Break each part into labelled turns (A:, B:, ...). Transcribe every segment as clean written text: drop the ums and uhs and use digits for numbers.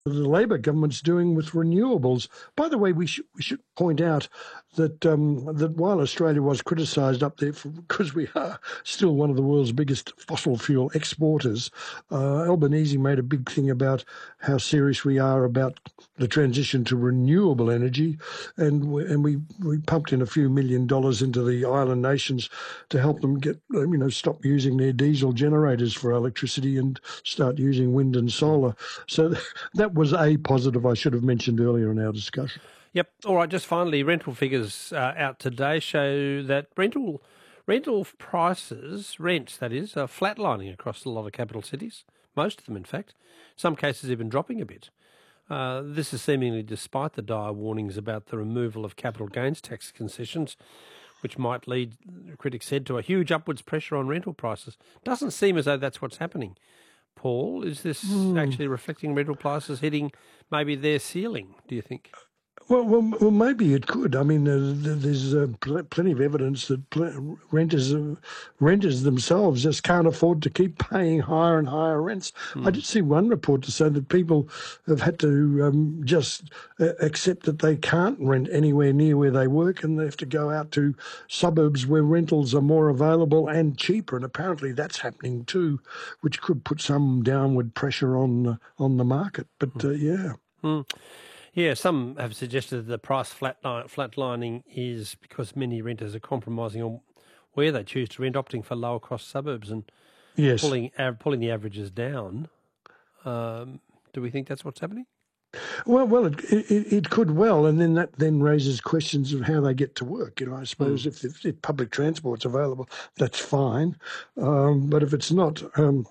A: the Labor government's doing with renewables. By the way, we should point out that that while Australia was criticised up there because we are still one of the world's biggest fossil fuel exporters, Albanese made a big thing about how serious we are about the transition to renewable energy, and we pumped in a few $1 million into the island nations to help them get stop using their diesel generators for electricity and start using wind and solar. So that was a positive I should have mentioned earlier in our discussion.
B: Yep. All right. Just finally, rental figures out today show that rental prices, rents that is, are flatlining across a lot of capital cities. Most of them, in fact. Some cases even dropping a bit. This is seemingly despite the dire warnings about the removal of capital gains tax concessions, which might lead, critics said, to a huge upwards pressure on rental prices. Doesn't seem as though that's what's happening. Paul, is this actually reflecting rental prices hitting maybe their ceiling, do you think?
A: Well, maybe it could. I mean, there's plenty of evidence that renters themselves just can't afford to keep paying higher and higher rents. I did see one report to say that people have had to just accept that they can't rent anywhere near where they work, and they have to go out to suburbs where rentals are more available and cheaper. And apparently that's happening too, which could put some downward pressure on the market. But yeah.
B: Yeah, some have suggested that the price flatlining is because many renters are compromising on where they choose to rent, opting for lower cost suburbs and pulling the averages down. Do we think that's what's happening?
A: Well, it could well, and then that raises questions of how they get to work. I suppose if public transport's available, that's fine, but if it's not.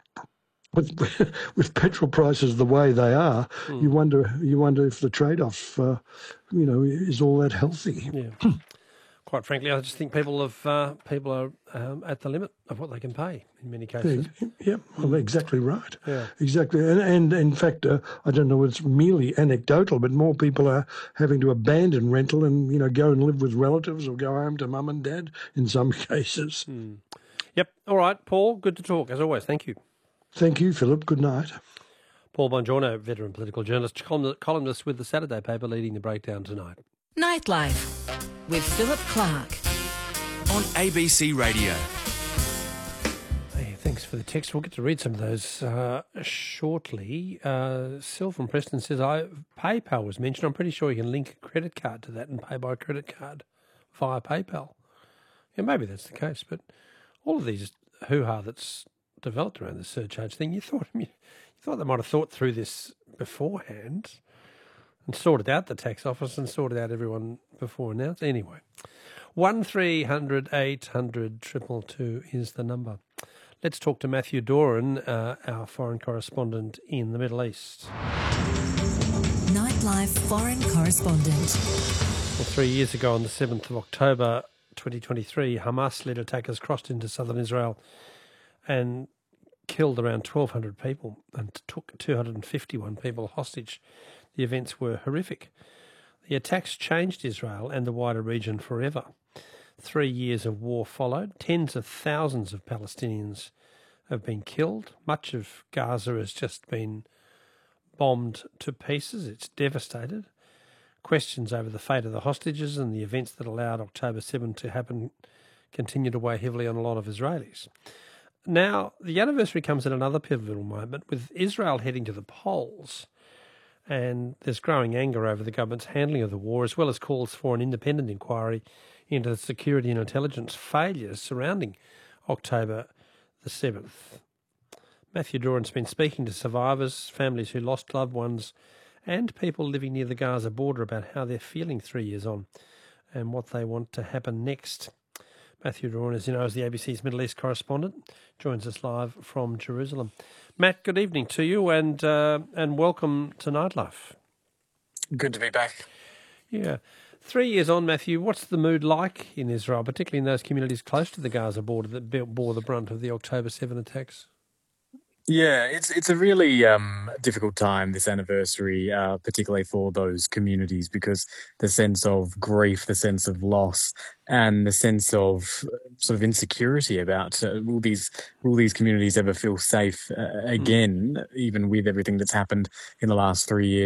A: With petrol prices the way they are, you wonder if the trade-off, is all that healthy.
B: Yeah. Quite frankly, I just think people are at the limit of what they can pay in many cases.
A: Yeah, well, exactly right.
B: Yeah.
A: Exactly, and in fact, I don't know, it's merely anecdotal, but more people are having to abandon rental and go and live with relatives or go home to mum and dad in some cases.
B: Yep. All right, Paul. Good to talk as always. Thank you.
A: Thank you, Philip. Good night.
B: Paul Bongiorno, veteran political journalist, columnist with the Saturday paper, leading the breakdown tonight.
C: Nightlife with Philip Clark
D: on ABC Radio.
B: Hey, thanks for the text. We'll get to read some of those shortly. Sil from Preston says, PayPal was mentioned. I'm pretty sure you can link a credit card to that and pay by credit card via PayPal. Yeah, maybe that's the case, but all of these hoo-ha that's developed around the surcharge thing, you thought they might have thought through this beforehand and sorted out the tax office and sorted out everyone before announced. Anyway, 1300 800 222 is the number. Let's talk to Matthew Doran, our foreign correspondent in the Middle East.
C: Nightlife foreign correspondent.
B: Well, 3 years ago on the 7th of October 2023, Hamas-led attackers crossed into southern Israel and killed around 1,200 people and took 251 people hostage. The events were horrific. The attacks changed Israel and the wider region forever. 3 years of war followed. Tens of thousands of Palestinians have been killed. Much of Gaza has just been bombed to pieces. It's devastated. Questions over the fate of the hostages and the events that allowed October 7 to happen continue to weigh heavily on a lot of Israelis. Now, the anniversary comes at another pivotal moment, with Israel heading to the polls, and there's growing anger over the government's handling of the war, as well as calls for an independent inquiry into the security and intelligence failures surrounding October the 7th. Matthew Doran's been speaking to survivors, families who lost loved ones, and people living near the Gaza border about how they're feeling 3 years on and what they want to happen next. Matthew Doran, as you know, is the ABC's Middle East correspondent, joins us live from Jerusalem. Matt, good evening to you and welcome to Nightlife.
E: Good to be back.
B: Yeah. 3 years on, Matthew, what's the mood like in Israel, particularly in those communities close to the Gaza border that bore the brunt of the October 7 attacks?
E: Yeah, it's a really difficult time, this anniversary, particularly for those communities, because the sense of grief, the sense of loss, and the sense of sort of insecurity about will these communities ever feel safe again, even with everything that's happened in the last 3 years.